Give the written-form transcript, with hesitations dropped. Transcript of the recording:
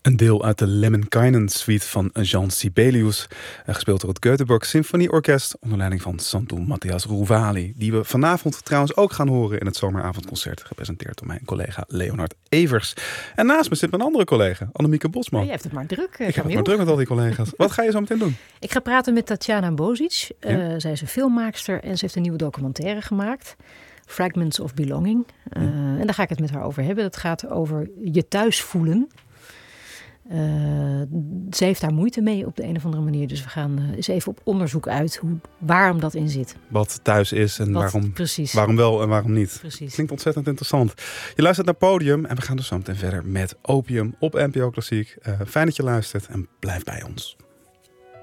Een deel uit de Lemminkainen suite van Jean Sibelius, gespeeld door het Göteborg Symfonieorkest onder leiding van Santu Matthias Rouvali, die we vanavond trouwens ook gaan horen in het zomeravondconcert, gepresenteerd door mijn collega Leonard Evers. En naast me zit mijn andere collega, Annemieke Bosman. Je hebt het maar druk. Ik heb het maar druk met al die collega's. Wat ga je zo meteen doen? Ik ga praten met Tatjana Bozic. Zij is een filmmaakster en ze heeft een nieuwe documentaire gemaakt. Fragments of Belonging. En daar ga ik het met haar over hebben. Het gaat over je thuis voelen. Ze heeft daar moeite mee op de een of andere manier. Dus we gaan eens even op onderzoek uit waarom dat in zit. Wat thuis is en waarom wel en waarom niet. Precies. Klinkt ontzettend interessant. Je luistert naar Podium en we gaan dus zo meteen verder met Opium op NPO Klassiek. Fijn dat je luistert en blijf bij ons.